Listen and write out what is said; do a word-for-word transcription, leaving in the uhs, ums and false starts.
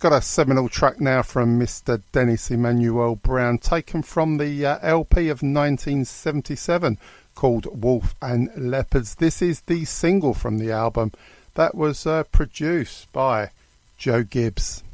got a seminal track now from Mister Dennis Emmanuel Brown, taken from the uh, L P of nineteen seventy-seven called Wolf and Leopards. This is the single from the album that was uh, produced by Joe Gibbs.